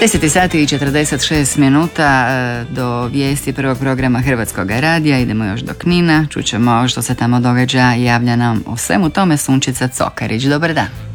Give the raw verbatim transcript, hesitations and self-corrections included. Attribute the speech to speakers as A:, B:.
A: deset sati i četrdeset šest minuta do vijesti prvog programa Hrvatskog radija. Idemo još do Knina, čućemo što se tamo događa. Javlja nam o svemu tome Sunčica Cokarić. Dobar dan.